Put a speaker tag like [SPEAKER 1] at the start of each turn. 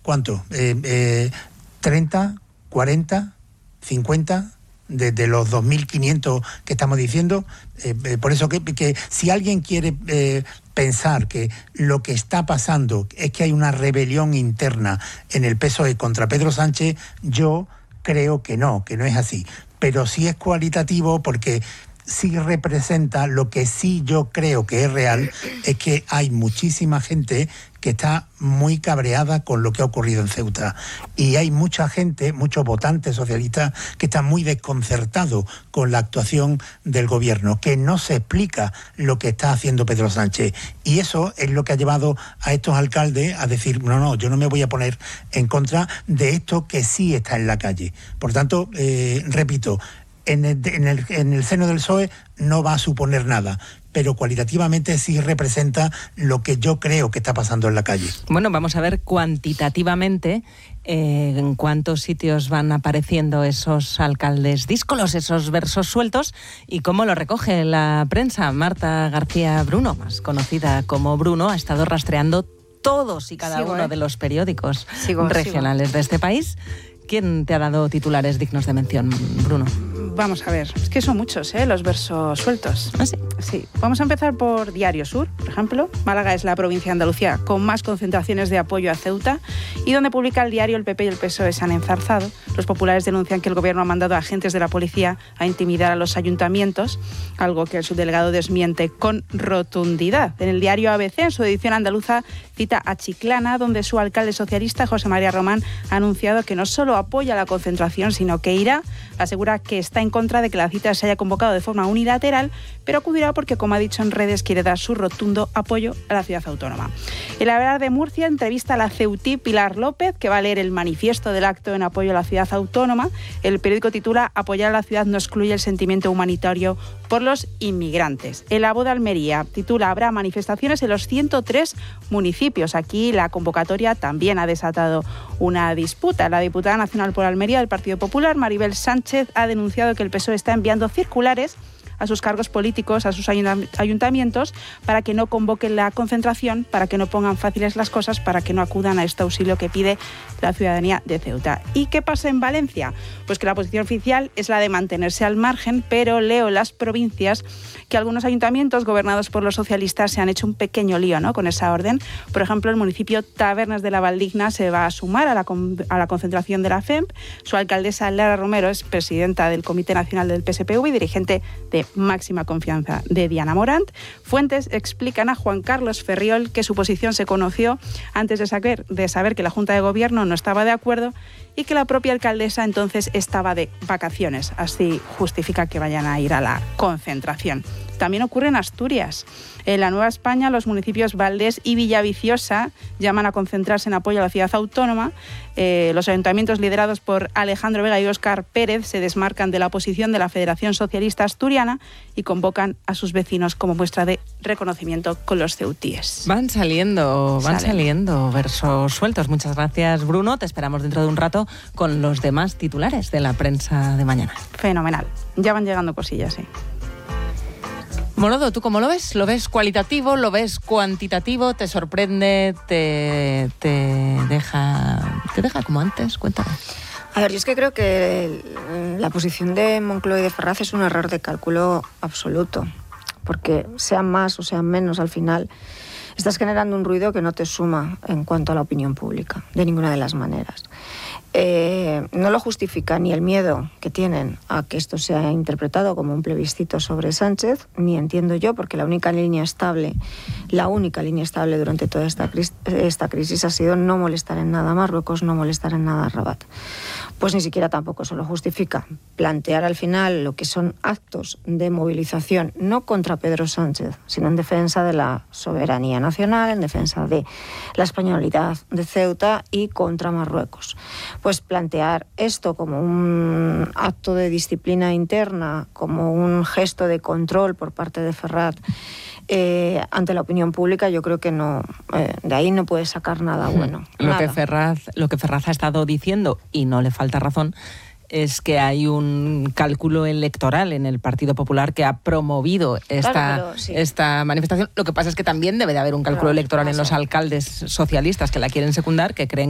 [SPEAKER 1] ¿cuánto? 30, 40, 50... de los 2.500 que estamos diciendo. Por eso que si alguien quiere pensar que lo que está pasando es que hay una rebelión interna en el PSOE contra Pedro Sánchez, yo creo que no es así. Pero sí es cualitativo, porque sí representa lo que sí yo creo que es real, es que hay muchísima gente que está muy cabreada con lo que ha ocurrido en Ceuta. Y hay mucha gente, muchos votantes socialistas, que están muy desconcertados con la actuación del gobierno, que no se explica lo que está haciendo Pedro Sánchez. Y eso es lo que ha llevado a estos alcaldes a decir, no, yo no me voy a poner en contra de esto que sí está en la calle. Por tanto, repito, en el seno del PSOE no va a suponer nada, pero cualitativamente sí representa lo que yo creo que está pasando en la calle.
[SPEAKER 2] Bueno, vamos a ver cuantitativamente en cuántos sitios van apareciendo esos alcaldes díscolos, esos versos sueltos, y cómo lo recoge la prensa. Marta García Bruno, más conocida como Bruno, ha estado rastreando todos y cada uno de los periódicos regionales de este país. ¿Quién te ha dado titulares dignos de mención, Bruno?
[SPEAKER 3] Vamos a ver, es que son muchos, los versos sueltos.
[SPEAKER 2] ¿Ah, sí?
[SPEAKER 3] Sí. Vamos a empezar por Diario Sur, por ejemplo. Málaga es la provincia de Andalucía con más concentraciones de apoyo a Ceuta, y donde publica el diario el PP y el PSOE se han enzarzado. Los populares denuncian que el gobierno ha mandado a agentes de la policía a intimidar a los ayuntamientos, algo que el subdelegado desmiente con rotundidad. En el diario ABC, en su edición andaluza, cita a Chiclana, donde su alcalde socialista, José María Román, ha anunciado que no solo apoya la concentración, sino que irá. Asegura que está en contra de que la cita se haya convocado de forma unilateral, pero acudirá porque, como ha dicho en redes, quiere dar su rotundo apoyo a la ciudad autónoma. El Hablar de Murcia entrevista a la ceutí Pilar López, que va a leer el manifiesto del acto en apoyo a la ciudad autónoma. El periódico titula: apoyar a la ciudad no excluye el sentimiento humanitario por los inmigrantes. El Abo de Almería titula: habrá manifestaciones en los 103 municipios. Aquí la convocatoria también ha desatado una disputa. La diputada nacional por Almería del Partido Popular, Maribel Sánchez, ha denunciado que el PSOE está enviando circulares a sus cargos políticos, a sus ayuntamientos, para que no convoquen la concentración, para que no pongan fáciles las cosas, para que no acudan a este auxilio que pide la ciudadanía de Ceuta. ¿Y qué pasa en Valencia? Pues que la posición oficial es la de mantenerse al margen, pero leo en las provincias que algunos ayuntamientos gobernados por los socialistas se han hecho un pequeño lío, ¿no?, con esa orden. Por ejemplo, el municipio Tabernas de la Valdigna se va a sumar a la concentración de la FEMP. Su alcaldesa, Lara Romero, es presidenta del Comité Nacional del PSPV y dirigente de máxima confianza de Diana Morant. Fuentes explican a Juan Carlos Ferriol que su posición se conoció antes de saber que la Junta de Gobierno no estaba de acuerdo y que la propia alcaldesa entonces estaba de vacaciones. Así justifica que vayan a ir a la concentración. También ocurre en Asturias. En la Nueva España, los municipios Valdés y Villaviciosa llaman a concentrarse en apoyo a la ciudad autónoma. Los ayuntamientos liderados por Alejandro Vega y Óscar Pérez se desmarcan de la oposición de la Federación Socialista Asturiana y convocan a sus vecinos como muestra de reconocimiento con los ceutíes.
[SPEAKER 2] Van saliendo versos sueltos. Muchas gracias, Bruno. Te esperamos dentro de un rato con los demás titulares de la prensa de mañana.
[SPEAKER 3] Fenomenal. Ya van llegando cosillas, sí.
[SPEAKER 2] Morodo, ¿tú cómo lo ves? ¿Lo ves cualitativo? ¿Lo ves cuantitativo? ¿Te sorprende? ¿Te deja como antes? Cuéntame.
[SPEAKER 4] A ver, yo es que creo que la posición de Moncloa y de Ferraz es un error de cálculo absoluto, porque sean más o sean menos, al final estás generando un ruido que no te suma en cuanto a la opinión pública, de ninguna de las maneras. No lo justifica ni el miedo que tienen a que esto sea interpretado como un plebiscito sobre Sánchez, ni entiendo yo, porque la única línea estable durante toda esta crisis ha sido no molestar en nada a Marruecos, no molestar en nada a Rabat. Pues ni siquiera tampoco se lo justifica. Plantear al final lo que son actos de movilización, no contra Pedro Sánchez, sino en defensa de la soberanía nacional, en defensa de la españolidad de Ceuta y contra Marruecos. Pues plantear esto como un acto de disciplina interna, como un gesto de control por parte de Ferraz ante la opinión pública, yo creo que no, de ahí no puede sacar nada bueno.
[SPEAKER 2] Lo que Ferraz ha estado diciendo, y no le falta razón, es que hay un cálculo electoral en el Partido Popular que ha promovido esta manifestación. Lo que pasa es que también debe de haber un cálculo electoral en los alcaldes socialistas que la quieren secundar, que creen